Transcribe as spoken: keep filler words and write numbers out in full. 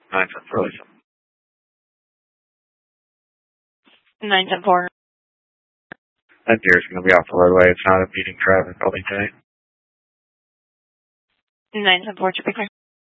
nine ten four, release. nine ten four. That deer is going to be off the roadway. It's not impeding traffic. I'll be tight. nine ten four, to be clear.